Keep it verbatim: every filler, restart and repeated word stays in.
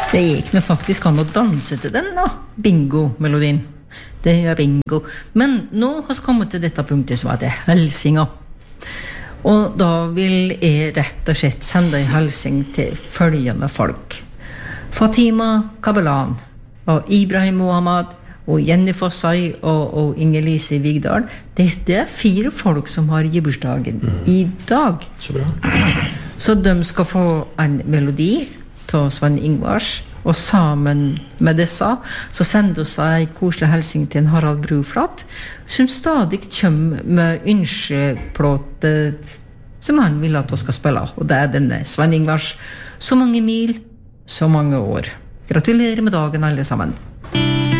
Det gikk nå faktisk an å danse til den da, bingo-melodien. Det er bingo. Men nå har vi kommet til dette punktet som heter helsinga. Og da vil jeg rett og slett sende en helsing til følgende folk. Fatima Kabelan, og Ibrahim Mohammed, og Jenny Fossai, og, og Inger-Lise Vigdal. Dette er fire folk som har gibursdagen mm. i dag. Så bra. Så de skal få en melodi til Sven Ingvars, og sammen med disse så sender oss en koselig helsing til en Harald Bruflat, som stadig kommer med ønskeplåte som han vil at vi skal spille, og det er denne Sven Ingvars. Så mange mil, så mange år. Gratulerer med dagen alle sammen.